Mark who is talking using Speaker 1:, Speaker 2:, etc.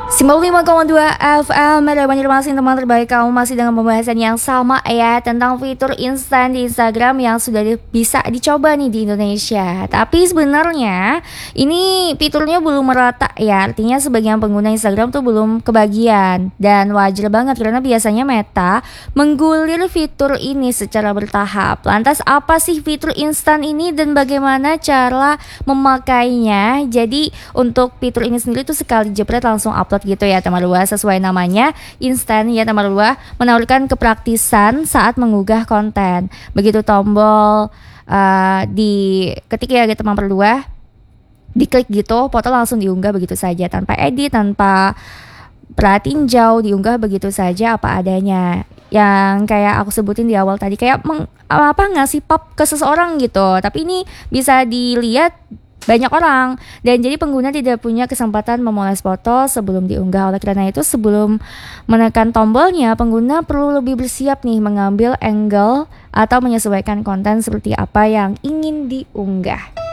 Speaker 1: 95,2 FM Banjarmasin, teman terbaik. Kamu masih dengan pembahasan yang sama ya, tentang fitur instan di Instagram yang sudah bisa dicoba nih di Indonesia. Tapi sebenarnya ini fiturnya belum merata ya. Artinya sebagian pengguna Instagram tuh belum kebagian. Dan wajar banget karena biasanya Meta menggulir fitur ini secara bertahap. Lantas apa sih fitur instan ini dan bagaimana cara memakainya? Jadi untuk fitur ini sendiri tuh sekali jepret langsung upload gitu ya teman luas, sesuai namanya instan ya teman luas, menawarkan kepraktisan saat mengunggah konten. Begitu tombol di ketik ya teman luas, diklik gitu, foto langsung diunggah begitu saja tanpa edit, tanpa perhatiin jauh, diunggah begitu saja apa adanya. Yang kayak aku sebutin di awal tadi, kayak ngasih pop ke seseorang gitu. Tapi ini bisa dilihat banyak orang, dan jadi pengguna tidak punya kesempatan memoles foto sebelum diunggah. Oleh karena itu, sebelum menekan tombolnya, pengguna perlu lebih bersiap nih mengambil angle atau menyesuaikan konten seperti apa yang ingin diunggah.